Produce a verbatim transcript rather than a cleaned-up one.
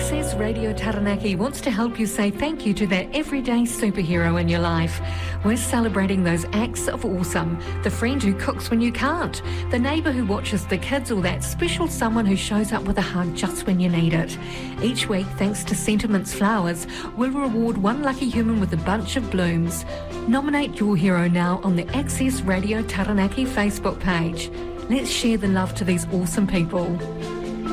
Access Radio Taranaki wants to help you say thank you to that everyday superhero in your life. We're celebrating those acts of awesome. The friend who cooks when you can't. The neighbour who watches the kids, or that special someone who shows up with a hug just when you need it. Each week, thanks to Sentiments Flowers, we'll reward one lucky human with a bunch of blooms. Nominate your hero now on the Access Radio Taranaki Facebook page. Let's share the love to these awesome people.